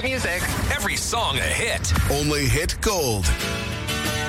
music. Every song a hit. Only hit gold.